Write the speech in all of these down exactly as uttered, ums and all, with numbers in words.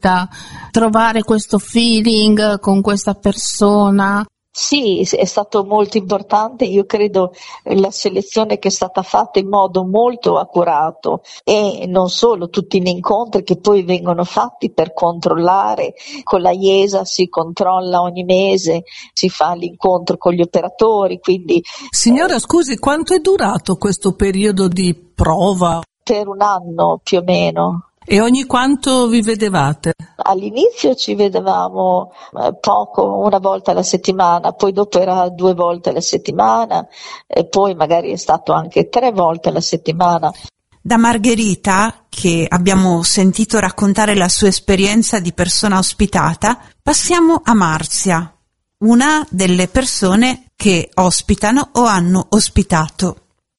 vita, trovare questo feeling con questa persona? Sì, è stato molto importante, io credo la selezione che è stata fatta in modo molto accurato, e non solo, tutti gli incontri che poi vengono fatti per controllare. Con la I E S A si controlla ogni mese, si fa l'incontro con gli operatori, quindi... Signora, scusi, quanto è durato questo periodo di prova? Per un anno più o meno. E ogni quanto vi vedevate? All'inizio ci vedevamo eh, poco, una volta alla settimana, poi dopo era due volte alla settimana, e poi magari è stato anche tre volte alla settimana. Da Margherita, che abbiamo sentito raccontare la sua esperienza di persona ospitata, passiamo a Marzia, una delle persone che ospitano o hanno ospitato.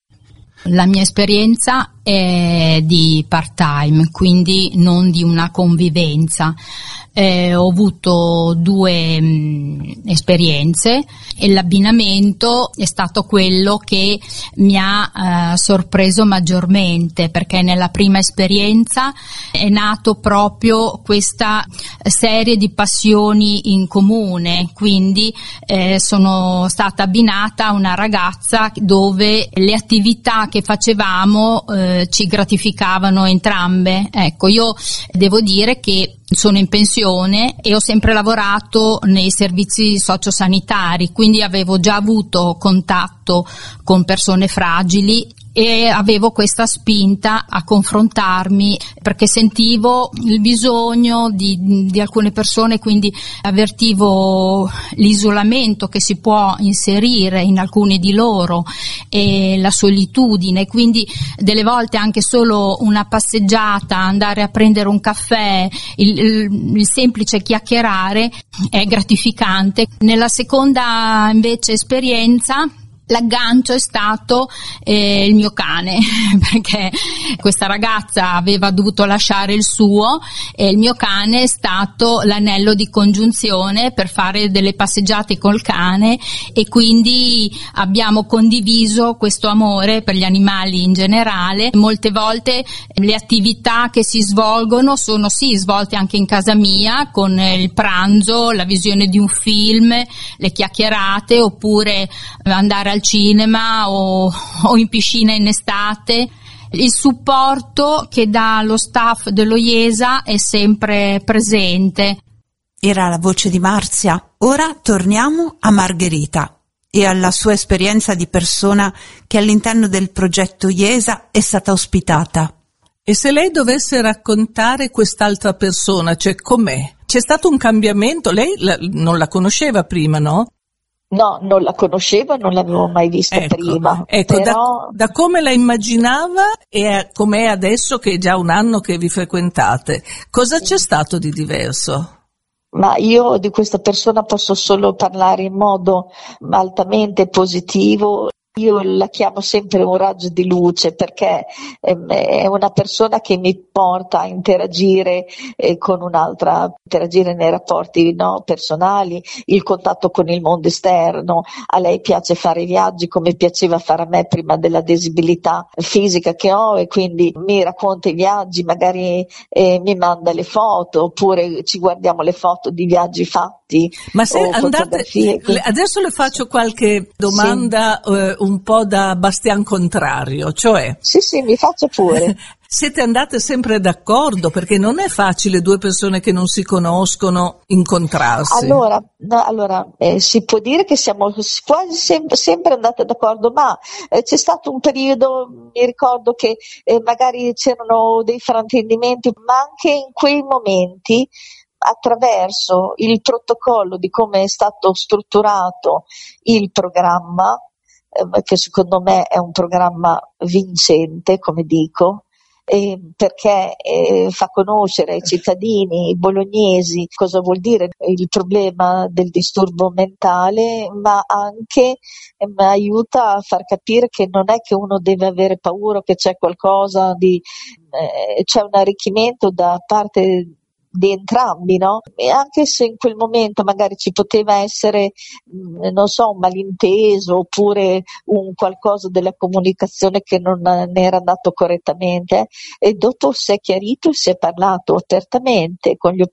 La mia esperienza è di part-time, quindi non di una convivenza. Eh, ho avuto due mh, esperienze e l'abbinamento è stato quello che mi ha eh, sorpreso maggiormente, perché nella prima esperienza è nato proprio questa serie di passioni in comune, quindi eh, sono stata abbinata a una ragazza dove le attività che facevamo eh, ci gratificavano entrambe. Ecco, io devo dire che sono in pensione e ho sempre lavorato nei servizi sociosanitari, quindi avevo già avuto contatto con persone fragili e avevo questa spinta a confrontarmi, perché sentivo il bisogno di, di alcune persone, quindi avvertivo l'isolamento che si può inserire in alcuni di loro e la solitudine, quindi delle volte anche solo una passeggiata, andare a prendere un caffè, il, il, il semplice chiacchierare è gratificante. Nella seconda invece esperienza l'aggancio è stato eh, il mio cane, perché questa ragazza aveva dovuto lasciare il suo e il mio cane è stato l'anello di congiunzione per fare delle passeggiate col cane, e quindi abbiamo condiviso questo amore per gli animali in generale. Molte volte le attività che si svolgono sono sì svolte anche in casa mia, con il pranzo, la visione di un film, le chiacchierate, oppure andare al cinema o, o in piscina in estate. Il supporto che dà lo staff dello I E S A è sempre presente. Era la voce di Marzia. Ora torniamo a Margherita e alla sua esperienza di persona che all'interno del progetto I E S A è stata ospitata. E se lei dovesse raccontare quest'altra persona, cioè com'è? C'è stato un cambiamento? Lei la, non la conosceva prima, no? No, non la conoscevo, non l'avevo mai vista ecco, prima. Ecco, però... da, da come la immaginava e com'è adesso che è già un anno che vi frequentate, cosa c'è stato di diverso? Ma io di questa persona posso solo parlare in modo altamente positivo. Io la chiamo sempre un raggio di luce, perché è una persona che mi porta a interagire con un'altra, interagire nei rapporti, no, personali, il contatto con il mondo esterno. A lei piace fare viaggi come piaceva fare a me prima della disabilità fisica che ho, e quindi mi racconta i viaggi, magari eh, mi manda le foto, oppure ci guardiamo le foto di viaggi fatti. Ma se andate, adesso le faccio qualche domanda sì. eh, un po' da Bastian Contrario, cioè... Sì, sì, mi faccia pure. Siete andate sempre d'accordo? Perché non è facile due persone che non si conoscono incontrarsi. Allora, no, allora eh, si può dire che siamo quasi sempre, sempre andate d'accordo, ma eh, c'è stato un periodo, mi ricordo che eh, magari c'erano dei fraintendimenti, ma anche in quei momenti, attraverso il protocollo di come è stato strutturato il programma, eh, che secondo me è un programma vincente, come dico, eh, perché eh, fa conoscere ai cittadini bolognesi cosa vuol dire il problema del disturbo mentale, ma anche eh, aiuta a far capire che non è che uno deve avere paura, che c'è qualcosa di eh, c'è un arricchimento da parte di entrambi, no? E anche se in quel momento magari ci poteva essere, non so, un malinteso oppure un qualcosa della comunicazione che non ne era andato correttamente, e dopo si è chiarito e si è parlato apertamente con gli